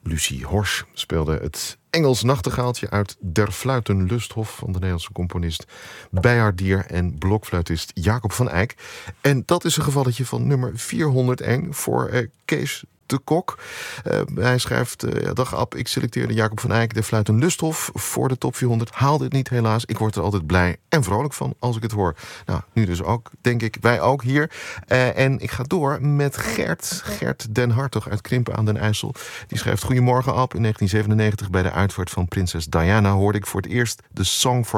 Lucie Horsch speelde het Engels nachtegaaltje uit Der Fluiten Lusthof van de Nederlandse componist Bijaardier en blokfluitist Jacob van Eyck. En dat is een gevalletje van nummer 401 voor Kees de Kok. Hij schrijft, dag Ab, ik selecteerde Jacob van Eyck, Der Fluiten Lusthof voor de top 400. Haalde het niet helaas. Ik word er altijd blij en vrolijk van als ik het hoor. Nou, nu dus ook, denk ik, wij ook hier. En ik ga door met Gert den Hartog uit Krimpen aan den IJssel. Die schrijft, goedemorgen Ab. In 1997 bij de uitvaart van prinses Diana hoorde ik voor het eerst de Song for